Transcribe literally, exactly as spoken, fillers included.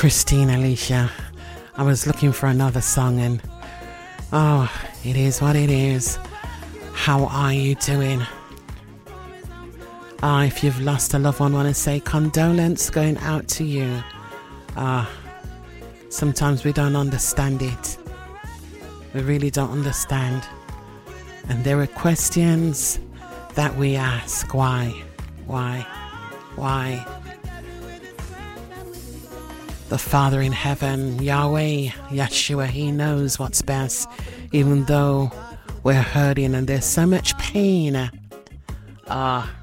Christine Alicia. I was looking for another song and oh, it is what it is. How are you doing? Ah, if you've lost a loved one, I want to say condolence going out to you. Ah, sometimes we don't understand it. We really don't understand. And there are questions that we ask. Why? Why? Why? The Father in heaven, Yahweh, Yeshua, He knows what's best, even though we're hurting and there's so much pain. Ah,